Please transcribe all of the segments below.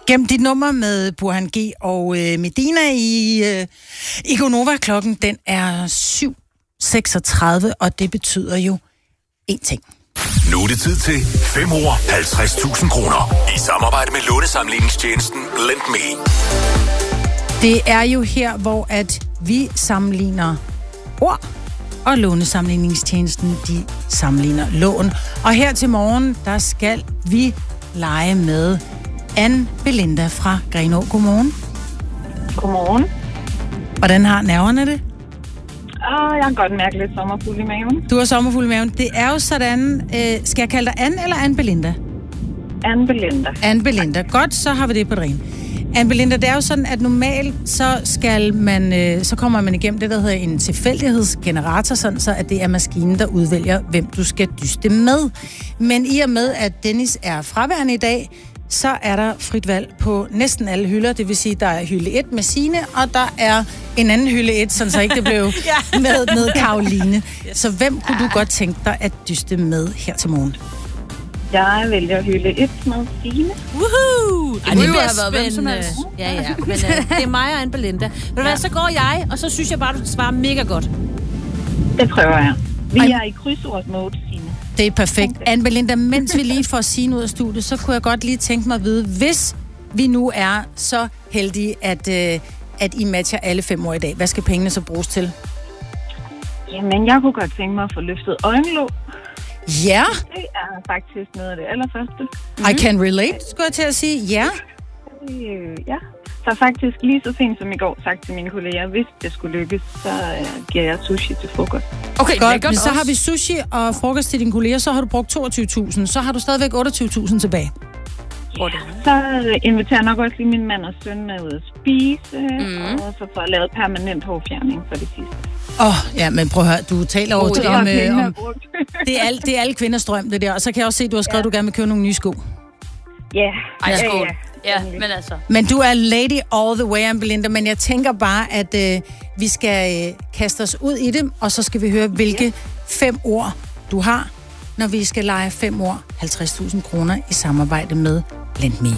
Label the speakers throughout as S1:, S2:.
S1: Gem dit nummer med Burhan G og Medina i Gonova. Klokken den er 7:36, og det betyder jo én ting.
S2: Nu er det tid til 5 år 50.000 kroner i samarbejde med lånesamligningstjenesten Lend Me.
S1: Det er jo her, hvor at vi sammenligner ord, og lånesamligningstjenesten, de sammenligner lån. Og her til morgen, der skal vi lege med Anne Belinda fra Grenaa. Godmorgen.
S3: Godmorgen.
S1: Hvordan har nerverne det?
S3: Jeg kan godt mærke lidt sommerfuld i maven.
S1: Du har sommerfuld i maven. Det er jo sådan, skal jeg kalde dig Anne eller Anne Belinda?
S3: Anne Belinda.
S1: Anne Belinda. Godt, så har vi det på det rene. Anne Belinda, det er jo sådan, at normalt så kommer man igennem det, der hedder en tilfældighedsgenerator, sådan så at det er maskinen, der udvælger, hvem du skal dyste med. Men i og med, at Dennis er fraværende i dag, så er der frit valg på næsten alle hylder. Det vil sige, der er hylde 1 med Signe, og der er en anden hylde 1, sådan så ikke det blev med Karoline. Så hvem kunne du godt tænke dig at dyste med her til morgen?
S3: Jeg vælger hylde 1 med Signe.
S4: Woohoo!
S5: Det kunne jo have været hvem som helst. Ja, men det er mig og Anne Belinda. Ved du hvad, så går jeg, og så synes jeg bare, du svarer mega godt.
S3: Det prøver jeg. Vi er i krydsordsmode, Signe.
S1: Det er perfekt. Anne Belinda, mens vi lige får Signe ud af studiet, så kunne jeg godt lige tænke mig at vide, hvis vi nu er så heldige, at I matcher alle 5 år i dag, hvad skal pengene så bruges til?
S3: Jamen, jeg kunne godt tænke mig at få løftet øjenlåg.
S1: Ja.
S3: Det er faktisk noget af det allerførste.
S1: I can relate, skulle jeg til at sige. Ja.
S3: Ja. Så faktisk lige så sent som i går sagt til mine kolleger, hvis det skulle lykkes, så giver jeg sushi til frokost.
S1: Okay, godt. Så har vi sushi og frokost til dine kolleger, så har du brugt 22.000. Så har du stadigvæk 28.000 tilbage.
S3: Ja. Så inviterer jeg nok også lige min mand og søn med ud at spise, og så får jeg lavet permanent hårfjerning for det sidste.
S1: Ja, men prøv at høre, du taler over til om det er alle kvinders drøm, det der. Og så kan jeg også se, at du har skrevet, at du gerne vil købe nogle nye sko.
S3: Ja.
S5: Ej, skål. Ja, men altså.
S1: Men du er lady all the way, Anne Belinda, men jeg tænker bare, at vi skal kaste os ud i det, og så skal vi høre, hvilke 5 ord du har, når vi skal lege 5 år 50.000 kroner i samarbejde med Lend Me.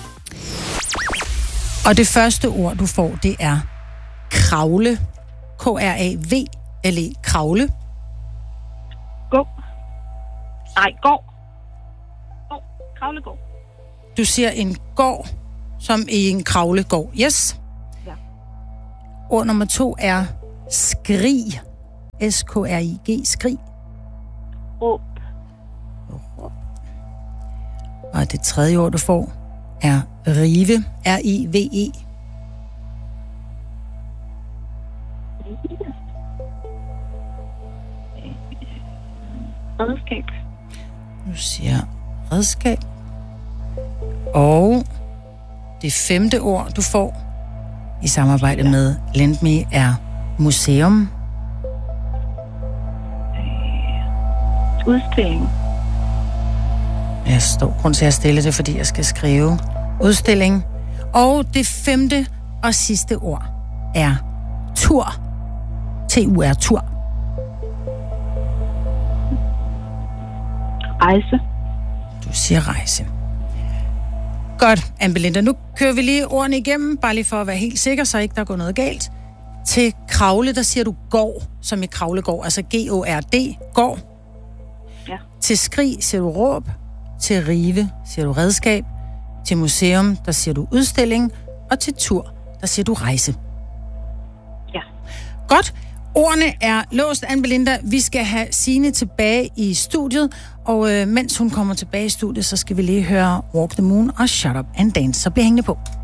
S1: Og det første ord, du får, det er kravle. K-R-A-V-L-E. Kravle.
S3: Gå. Nej, går. Kravlegård.
S1: Du siger en gård, som i en kravlegård. Yes.
S3: Ja.
S1: Ord nummer 2 er skrig. S-K-R-I-G. Skrig.
S3: Råb.
S1: Og det tredje ord, du får, er rive. R-I-V-E.
S3: Redskab.
S1: Du siger redskab. Og det 5. ord, du får i samarbejde med Lend Me, er museum.
S3: Udstilling.
S1: Jeg står grund til at stille det, fordi jeg skal skrive udstilling. Og det 5. og sidste ord er tur. T-U-R, tur.
S3: Rejse.
S1: Du siger rejse. Godt, Anne Belinda. Nu kører vi lige ordene igennem, bare lige for at være helt sikker, så ikke der går noget galt. Til kravle, der siger du går, som i kravlegård, altså G-O-R-D, går.
S3: Ja.
S1: Til skrig siger du råb. Til rive siger du redskab. Til museum, der siger du udstilling. Og til tur, der siger du rejse.
S3: Ja.
S1: Godt. Ordene er låst, Anne Belinda. Vi skal have Signe tilbage i studiet, og mens hun kommer tilbage i studiet, så skal vi lige høre Walk the Moon og Shut Up and Dance. Så bliv hængende på.